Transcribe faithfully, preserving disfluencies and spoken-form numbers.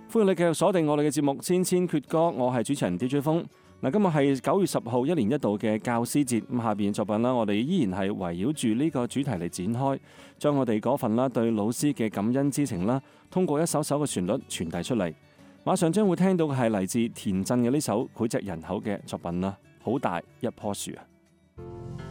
歡迎你繼續鎖定我哋嘅節目《千千闕歌》，我係主持人 D J 風。嗱，今日係九月十號，一年一度嘅教師節。咁下邊作品啦，我哋依然係圍繞住呢個主題嚟展開，將我哋嗰份啦對老師嘅感恩之情啦，通過一首首嘅旋律傳遞出嚟。馬上將會聽到嘅係嚟自田震嘅呢首膾炙人口嘅作品啦，好大一棵樹啊！